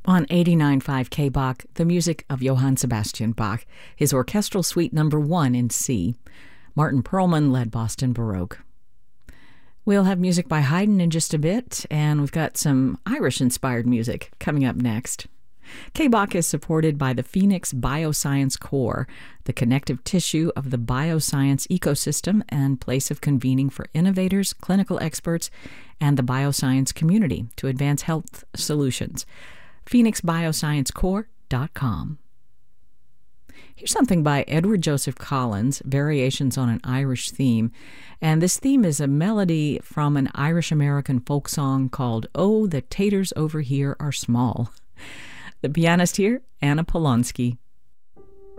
On 89.5 K-Bach, the music of Johann Sebastian Bach, his Orchestral Suite No. 1 in C. Martin Perlman led Boston Baroque. We'll have music by Haydn in just a bit, and we've got some Irish-inspired music coming up next. K-Bach is supported by the Phoenix Bioscience Core, the connective tissue of the bioscience ecosystem and place of convening for innovators, clinical experts, and the bioscience community to advance health solutions. PhoenixBioscienceCore.com. Here's something by Edward Joseph Collins, Variations on an Irish Theme, and this theme is a melody from an Irish-American folk song called "Oh, the Taters Over Here Are Small." The pianist here, Anna Polonsky.